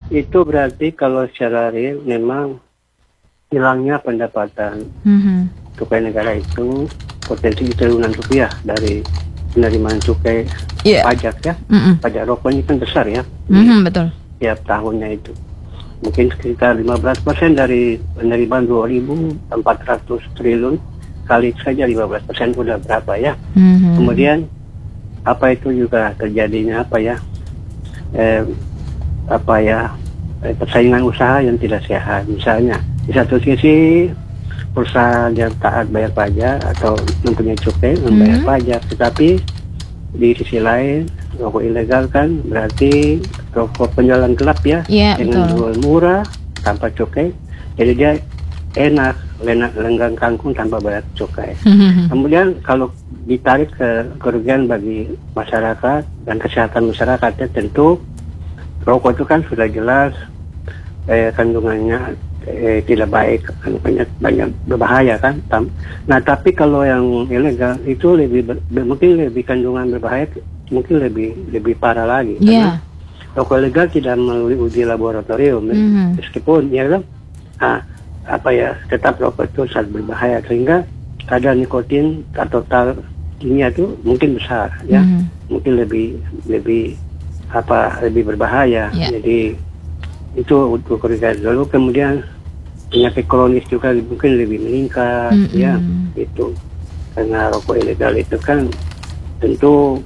Itu berarti kalau secara real memang hilangnya pendapatan cukai negara itu potensi triliunan rupiah dari penerimaan cukai pajak ya. Pajak rokok ini kan besar ya. Betul. Tiap tahunnya itu. Mungkin sekitar 15% dari penerimaan 2.400 triliun, kali saja 15% udah berapa ya. Kemudian apa itu juga terjadinya persaingan usaha yang tidak sehat. Misalnya di satu sisi perusahaan yang taat bayar pajak atau mempunyai cukai membayar pajak, tetapi di sisi lain rokok ilegal kan berarti rokok penjualan gelap ya, dengan jual murah tanpa cukai, jadi dia enak lenggang kangkung tanpa bayar cukai. Kemudian kalau ditarik ke kerugian bagi masyarakat dan kesehatan masyarakatnya, tentu rokok itu kan sudah jelas kandungannya tidak baik, banyak berbahaya kan. Nah tapi kalau yang ilegal itu mungkin lebih kandungan berbahaya, mungkin lebih parah lagi. Karena rokok ilegal tidak melalui uji laboratorium, meskipun ya kan, tetap rokok itu sangat berbahaya, sehingga kadar nikotin atau tarnya itu mungkin besar ya, mungkin lebih berbahaya. Jadi itu untuk kerugian dulu. Kemudian penyakit kronis juga mungkin lebih meningkat ya, itu karena rokok ilegal itu kan tentu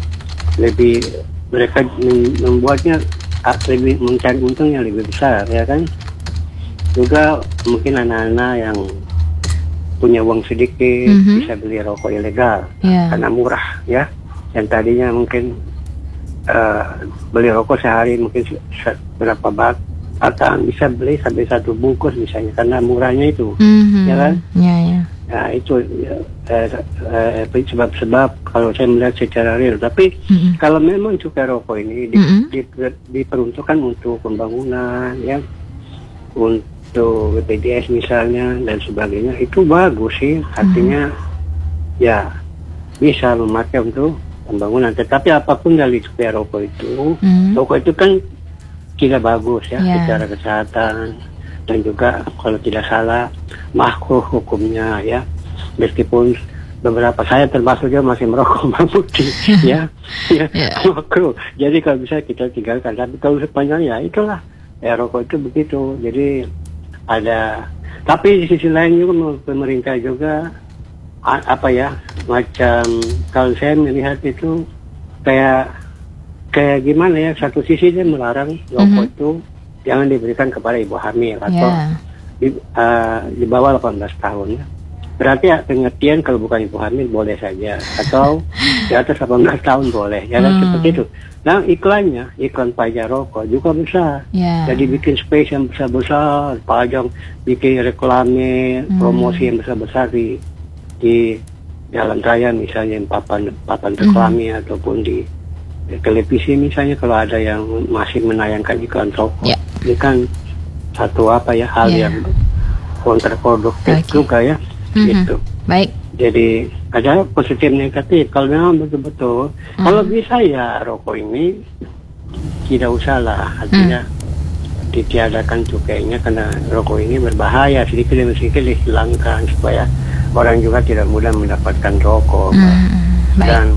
mereka membuatnya lebih mencari untung yang lebih besar ya kan. Juga mungkin anak-anak yang punya uang sedikit bisa beli rokok ilegal karena murah ya, yang tadinya mungkin beli rokok sehari mungkin berapa batang, bisa beli sampai 1 bungkus misalnya karena murahnya itu, ya kan? Nah itu sebab-sebab kalau saya melihat secara real. Tapi kalau memang cukai rokok ini diperuntukkan untuk pembangunan, ya, untuk BPJS misalnya dan sebagainya, itu bagus sih. Artinya ya bisa memakai untuk pembangunan. Tetapi apapun dari cukai rokok itu, rokok itu kan tidak bagus ya secara kesehatan, dan juga kalau tidak salah makruh hukumnya ya, meskipun beberapa saya termasuk juga masih merokok bawang putih ya, makruh. Jadi kalau bisa kita tinggalkan, tapi kalau sepanjang ya itulah ya, rokok itu begitu. Jadi ada, tapi di sisi lain juga pemerintah juga macam kalau saya melihat itu kayak gimana ya, satu sisi dia melarang rokok itu jangan diberikan kepada ibu hamil atau di bawah 18 tahun ya. Berarti ya, pengertian kalau bukan ibu hamil boleh saja, atau di atas 18 tahun boleh, ya kan, seperti itu. Nah iklan pajak rokok juga besar, jadi bikin space yang besar-besar, pajang, bikin reklame, promosi yang besar-besar di jalan raya misalnya, papan reklame ataupun di televisi misalnya, kalau ada yang masih menayangkan iklan rokok. Ini kan satu hal yang kontraproduktif juga ya, gitu. Baik. Jadi ada positif negatif. Kalau memang betul-betul, kalau bisa ya rokok ini tidak usah lah, artinya ditiadakan cukainya, karena rokok ini berbahaya, sedikit demi sedikit dihilangkan supaya orang juga tidak mudah mendapatkan rokok. Dan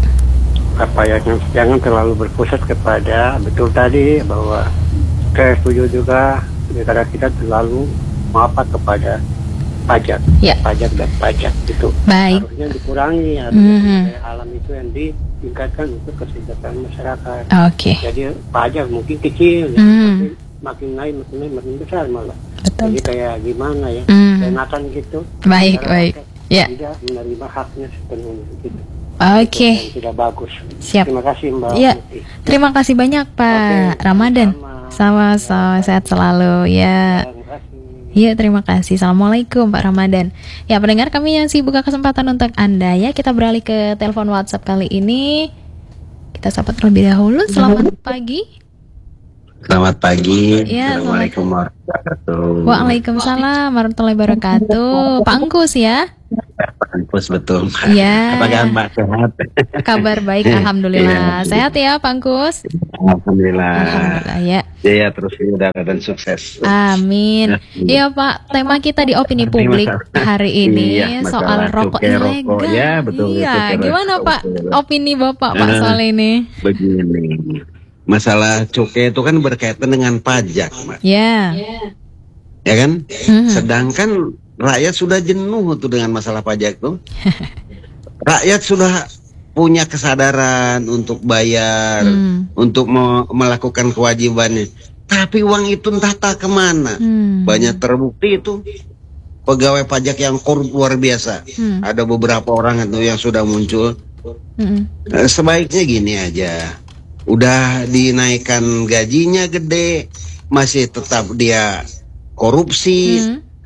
jangan terlalu berpusat kepada, betul tadi bahwa saya setuju juga negara kita terlalu mapat kepada pajak, dan pajak itu harusnya dikurangi, harusnya alam itu yang ditingkatkan untuk kesejahteraan masyarakat. Jadi pajak mungkin kecil ya, tapi makin naik makin besar malah. Jadi kayak gimana ya, enakan gitu. Baik. Tidak menerima haknya sepenuhnya gitu. Tidak bagus. Siap. Terima kasih Mbak. Terima kasih banyak Pak Ramadan. Sama-sama, sehat selalu ya. Iya, terima kasih. Assalamualaikum Pak Ramadan. Ya, pendengar, kami yang buka kesempatan untuk Anda ya. Kita beralih ke telepon WhatsApp kali ini. Kita sapa terlebih dahulu. Selamat pagi. Selamat pagi. Ya, Assalamualaikum warahmatullahi wabarakatuh. Waalaikumsalam warahmatullahi wabarakatuh. Pak Angkus ya. Pangkus betul. Ya. Apa kabar Mbak, sehat? Kabar baik, alhamdulillah. Iya. Sehat ya, Pangkus? Alhamdulillah. Alhamdulillah ya. Iya, terus mudah dan sukses. Amin. Iya Pak, tema kita di opini publik hari ini Iya, soal masalah rokok cukai rokok. ilegal. Ya, betul, Iya, cukai gimana rokok, Pak betul. opini Bapak Pak soal ini? Begini, masalah cukai itu kan berkaitan dengan pajak, Mas. Ya. Ya kan? Mhm. Sedangkan rakyat sudah jenuh tuh dengan masalah pajak tuh. Rakyat sudah punya kesadaran untuk bayar, untuk melakukan kewajibannya. Tapi uang itu entah tak kemana. Banyak terbukti itu pegawai pajak yang korup luar biasa. Ada beberapa orang itu yang sudah muncul. Sebaiknya gini aja. Udah dinaikkan gajinya gede, masih tetap dia korupsi.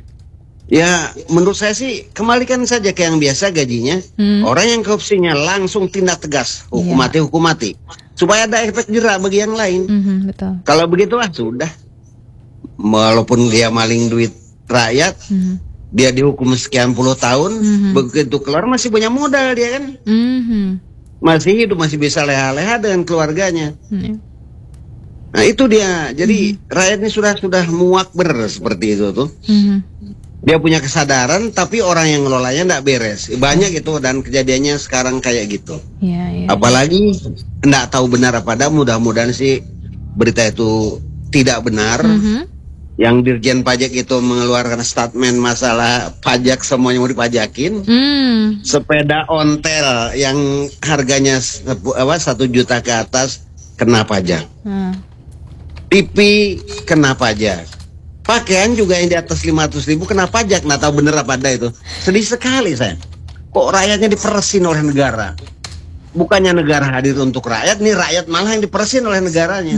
Ya, menurut saya sih kembalikan saja ke yang biasa gajinya. Orang yang korupsinya langsung tindak tegas, hukum mati, supaya ada efek jerak bagi yang lain. Betul. Kalau begitu sudah, walaupun dia maling duit rakyat, dia dihukum sekian puluh tahun, begitu keluar masih punya modal dia kan, masih hidup, masih bisa leha-leha dengan keluarganya. Nah itu dia, jadi rakyat ini sudah muak bener seperti itu tuh. Dia punya kesadaran, tapi orang yang ngelolanya tidak beres. Banyak itu, dan kejadiannya sekarang kayak gitu. Apalagi tidak tahu benar apa tidak, mudah-mudahan sih berita itu tidak benar. Yang Dirjen Pajak itu mengeluarkan statement masalah pajak semuanya mau dipajakin. Sepeda ontel yang harganya 1 juta ke atas kena pajak. TV kena pajak. Pakaian juga yang di atas 500.000 kena pajak. Nggak tahu bener apa ada itu. Sedih sekali saya. Kok rakyatnya diperesin oleh negara? Bukannya negara hadir untuk rakyat, nih rakyat malah yang diperesin oleh negaranya.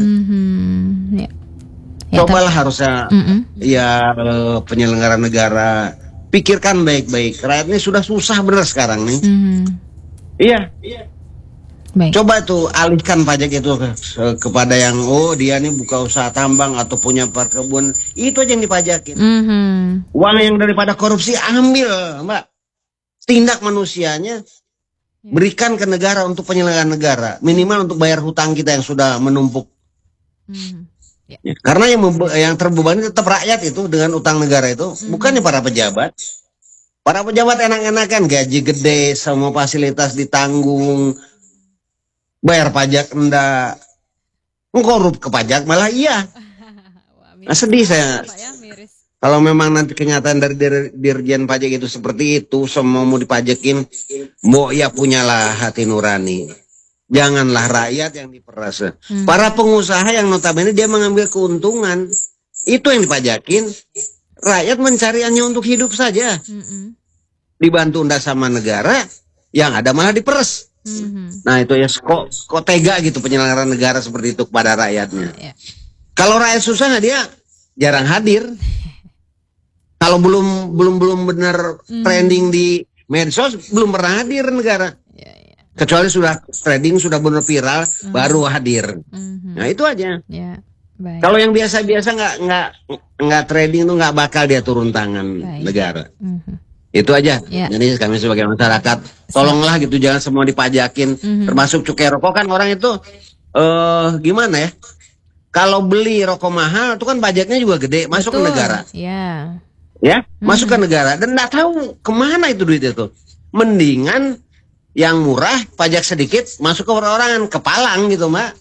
Cobalah harusnya penyelenggara negara pikirkan baik-baik. Rakyat ini sudah susah bener sekarang nih. Iya. Baik. Coba tuh alihkan pajak itu kepada yang dia nih buka usaha tambang atau punya perkebunan, itu aja yang dipajakin. Uang yang daripada korupsi ambil, Mbak. Tindak manusianya berikan ke negara untuk penyelenggaraan negara, minimal untuk bayar hutang kita yang sudah menumpuk. Karena yang terbebani tetap rakyat itu dengan utang negara itu, bukannya para pejabat. Para pejabat enak-enakan, gaji gede, semua fasilitas ditanggung. Bayar pajak enggak, mengkorup ke pajak malah iya. Nah, sedih saya. Kalau memang nanti kenyataan dari Dirjen Pajak itu seperti itu, semua mau dipajakin, ya punyalah hati nurani. Janganlah rakyat yang diperas. Para pengusaha yang notabene dia mengambil keuntungan, itu yang dipajakin. Rakyat mencariannya untuk hidup saja. Dibantu ndak sama negara, yang ada malah diperes. Nah itu ya kok tega gitu penyelenggaraan negara seperti itu kepada rakyatnya. Kalau rakyat susah dia jarang hadir. Kalau belum benar trending di medsos belum pernah hadir negara. Kecuali sudah trending, sudah benar viral baru hadir. Nah itu aja. Kalau yang biasa-biasa nggak trending tuh nggak bakal dia turun tangan negara. Itu aja. Jadi kami sebagai masyarakat tolonglah gitu, jangan semua dipajakin. Termasuk cukai rokok kan orang itu gimana ya? Kalau beli rokok mahal itu kan pajaknya juga gede, masuk ke negara. Ya, masuk ke negara dan nggak tahu kemana itu duit itu. Mendingan yang murah pajak sedikit masuk ke perorangan, kepalang gitu, Mbak.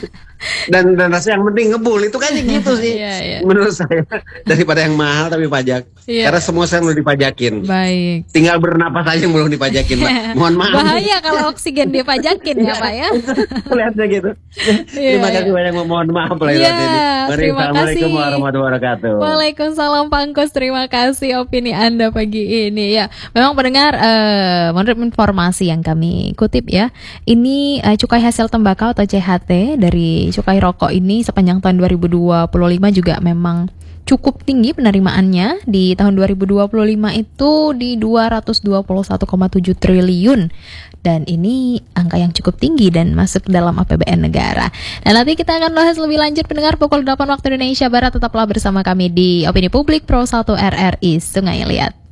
dan rasanya yang penting ngebul itu kan gitu sih menurut saya, daripada yang mahal tapi pajak karena semua saya belum dipajakin. Baik, tinggal bernapas aja yang belum dipajakin, Pak. Mohon maaf, bahaya kalau oksigen dipajakin ya Pak ya. Kelihatannya gitu. Terima kasih banyak, mohon maaf lah ini. Assalamualaikum warahmatullahi wabarakatuh. Waalaikumsalam Pangkus, terima kasih opini Anda pagi ini ya. Memang pendengar, menurut informasi yang kami kutip ya, ini cukai hasil tembakau atau CHT dari cukai rokok ini sepanjang tahun 2025 juga memang cukup tinggi penerimaannya. Di tahun 2025 itu di 221,7 triliun. Dan ini angka yang cukup tinggi dan masuk dalam APBN negara. Dan nanti kita akan bahas lebih lanjut pendengar pukul 8 waktu Indonesia Barat. Tetaplah bersama kami di Opini Publik Pro 1 RRI Sungai Liat.